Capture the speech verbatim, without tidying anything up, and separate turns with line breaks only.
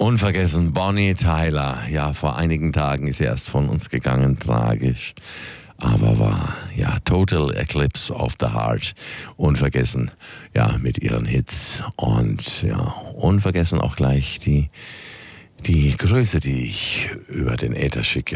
Unvergessen Bonnie Tyler. Ja, vor einigen Tagen ist sie erst von uns gegangen, tragisch. Aber war, ja, Total Eclipse of the Heart. Unvergessen, ja, mit ihren Hits. Und ja, unvergessen auch gleich die, die Größe, die ich über den Äther schicke.